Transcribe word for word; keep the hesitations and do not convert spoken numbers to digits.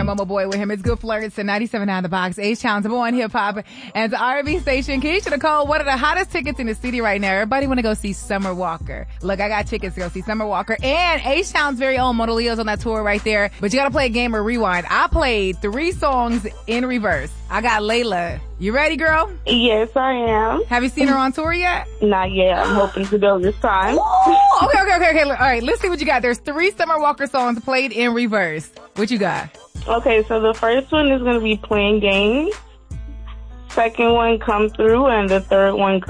Momo Boy with him. It's Good Flirts and ninety-seven point nine The Box. H-Town's number one hip hop and the R and B station. Keisha Nicole, one of the hottest tickets in the city right now. Everybody want to go see Summer Walker. Look, I got tickets to go see Summer Walker and H-Town's very own Moto Leo's on that tour right there. But you got to play a game of rewind. I played three songs in reverse. I got Layla. You ready, girl? Yes, I am. Have you seen her on tour yet? Not yet. I'm hoping to go this time. Ooh, okay, okay, okay, okay. All right, let's see what you got. There's three Summer Walker songs played in reverse. What you got? Okay, so the first one is going to be Playing Games. Second one, Come Through, and the third one,